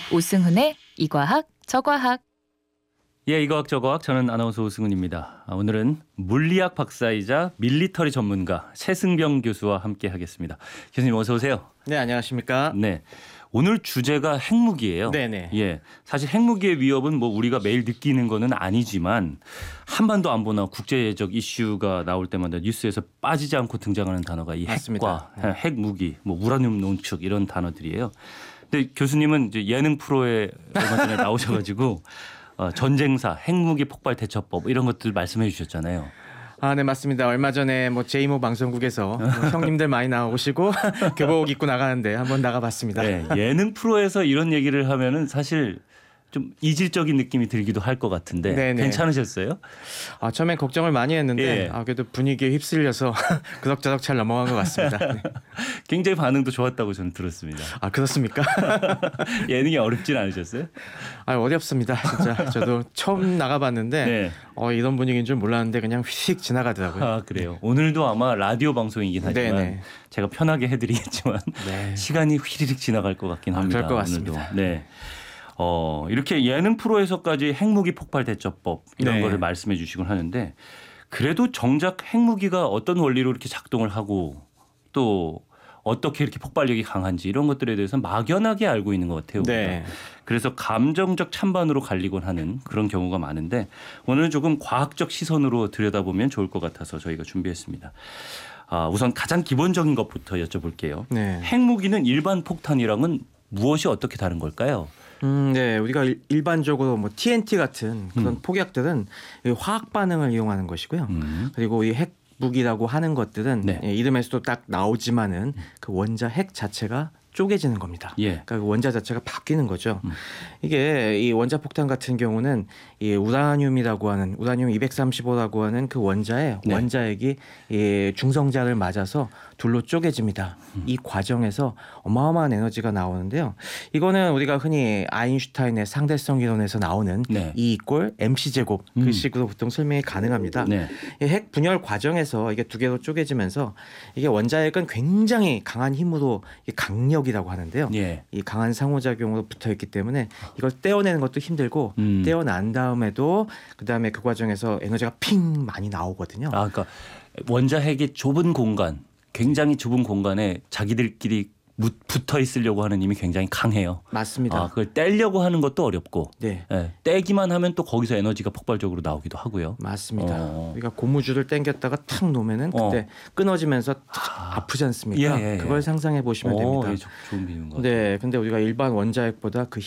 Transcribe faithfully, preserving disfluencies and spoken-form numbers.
오승훈의 이과학 저과학. 예, 이과학 저과학 저는 아나운서 오승훈입니다. 아, 오늘은 물리학 박사이자 밀리터리 전문가 최승병 교수와 함께 하겠습니다. 교수님 어서 오세요. 네, 안녕하십니까? 네. 오늘 주제가 핵무기예요. 네네. 예. 사실 핵무기의 위협은 뭐 우리가 매일 느끼는 거는 아니지만 한반도 안보나 국제적 이슈가 나올 때마다 뉴스에서 빠지지 않고 등장하는 단어가 이 맞습니다. 핵과 네. 핵무기, 뭐 우라늄 농축 이런 단어들이에요. 근데 교수님은 이제 예능 프로에 얼마 전에 나오셔가지고 어, 전쟁사, 핵무기 폭발 대처법 이런 것들 말씀해 주셨잖아요. 아, 네, 맞습니다. 얼마 전에 뭐 제이모 방송국에서 뭐 형님들 많이 나오시고 교복 입고 나가는데 한번 나가봤습니다. 네, 예능 프로에서 이런 얘기를 하면은 사실 좀 이질적인 느낌이 들기도 할 것 같은데 네네. 괜찮으셨어요? 아, 처음엔 걱정을 많이 했는데 예. 아, 그래도 분위기에 휩쓸려서 그럭저럭 잘 넘어간 것 같습니다. 네. 굉장히 반응도 좋았다고 저는 들었습니다. 아, 그렇습니까? 예능이 어렵진 않으셨어요? 아, 어렵습니다. 진짜 저도 처음 나가봤는데 네. 어, 이런 분위기인 줄 몰랐는데 그냥 휙 지나가더라고요. 아 그래요. 오늘도 아마 라디오 방송이긴 하지만 네네. 제가 편하게 해드리겠지만 네. 시간이 휘리릭 지나갈 것 같긴 아, 합니다. 그럴 것 오늘도. 같습니다. 네. 어, 이렇게 예능 프로에서까지 핵무기 폭발 대처법 이런 네. 거를 말씀해 주시곤 하는데 그래도 정작 핵무기가 어떤 원리로 이렇게 작동을 하고 또 어떻게 이렇게 폭발력이 강한지 이런 것들에 대해서 막연하게 알고 있는 것 같아요. 네. 우리가. 그래서 감정적 찬반으로 갈리곤 하는 그런 경우가 많은데 오늘은 조금 과학적 시선으로 들여다보면 좋을 것 같아서 저희가 준비했습니다. 아, 우선 가장 기본적인 것부터 여쭤볼게요. 네. 핵무기는 일반 폭탄이랑은 무엇이 어떻게 다른 걸까요? 음, 네, 우리가 일- 일반적으로 뭐 티엔티 같은 그런 음. 폭약들은 이 화학 반응을 이용하는 것이고요. 음. 그리고 이 핵 무기라고 하는 것들은 네. 예, 이름에서도 딱 나오지만은 그 원자 핵 자체가 쪼개지는 겁니다. 예. 그러니까 그 원자 자체가 바뀌는 거죠. 음. 이게 이 원자 폭탄 같은 경우는 이 우라늄이라고 하는 우라늄 이백삼십오라고 하는 그 원자의 네. 원자핵이 이 중성자를 맞아서 둘로 쪼개집니다. 음. 이 과정에서 어마어마한 에너지가 나오는데요. 이거는 우리가 흔히 아인슈타인의 상대성 이론에서 나오는 네. E 이꼴 엠씨 제곱 음. 그 식으로 보통 설명이 가능합니다. 네. 이 핵 분열 과정에서 이게 두 개로 쪼개지면서 이게 원자핵은 굉장히 강한 힘으로 이 강력이라고 하는데요. 예. 이 강한 상호작용으로 붙어 있기 때문에 이걸 떼어내는 것도 힘들고 음. 떼어난 다음에도 그 다음에 그 과정에서 에너지가 핑 많이 나오거든요. 아, 그러니까 원자핵의 좁은 공간, 굉장히 좁은 공간에 자기들끼리 묻- 붙어 있으려고 하는 힘이 굉장히 강해요. 맞습니다. 아, 그걸 떼려고 하는 것도 어렵고, 네. 예, 떼기만 하면 또 거기서 에너지가 폭발적으로 나오기도 하고요. 맞습니다. 어. 우리가 고무줄을 당겼다가 탁 놓으면은 그때 어. 끊어지면서 탁 아프지 않습니까? 예, 예, 예. 그걸 상상해 보시면 오, 됩니다. 예, 조- 좋은 비유인 것 같아요. 네, 근데 우리가 일반 원자핵보다 그